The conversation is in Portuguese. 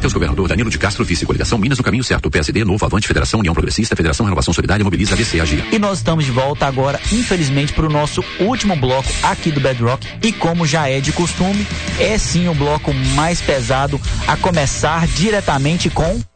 Matheus Governador, Danilo de Castro, vice, coligação Minas no caminho certo, PSD, Novo, Avante, Federação, União Progressista, Federação Renovação Solidária, Mobiliza, ABC, AGIA. E nós estamos de volta agora, infelizmente, para o nosso último bloco aqui do Bedrock. E como já é de costume, é sim o bloco mais pesado, a começar diretamente com